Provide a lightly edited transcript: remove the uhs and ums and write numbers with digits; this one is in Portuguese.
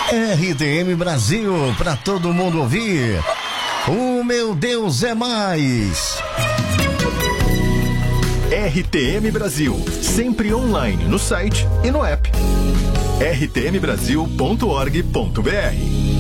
RTM Brasil, pra todo mundo ouvir. O meu Deus é mais. RTM Brasil, sempre online no site e no app. rtmbrasil.org.br